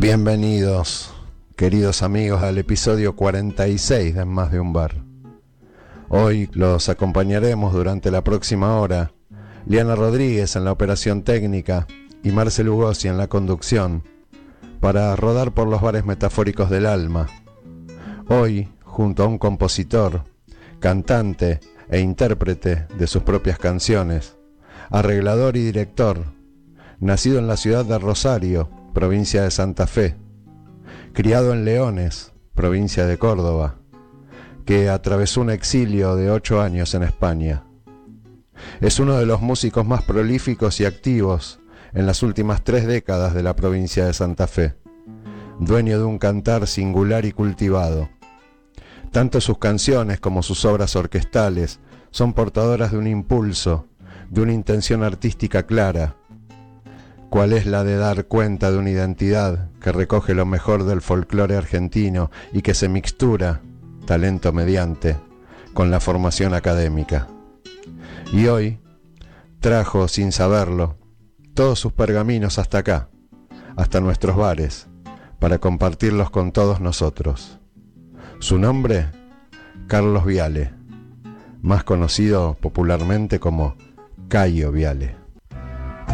Bienvenidos, queridos amigos, al episodio 46 de En Más de un Bar. Hoy los acompañaremos durante la próxima hora, Liana Rodríguez en la operación técnica y Marcel Ugosi en la conducción, para rodar por los bares metafóricos del alma. Hoy, junto a un compositor, cantante e intérprete de sus propias canciones, arreglador y director, nacido en la ciudad de Rosario, provincia de Santa Fe, criado en Leones, provincia de Córdoba, que atravesó un exilio de 8 años en España. Es uno de los músicos más prolíficos y activos en las últimas 3 décadas de la provincia de Santa Fe, dueño de un cantar singular y cultivado. Tanto sus canciones como sus obras orquestales son portadoras de un impulso, de una intención artística clara, cuál es la de dar cuenta de una identidad que recoge lo mejor del folclore argentino y que se mixtura, talento mediante, con la formación académica. Y hoy trajo, sin saberlo, todos sus pergaminos hasta acá, hasta nuestros bares, para compartirlos con todos nosotros. Su nombre, Carlos Viale, más conocido popularmente como Cayo Viale.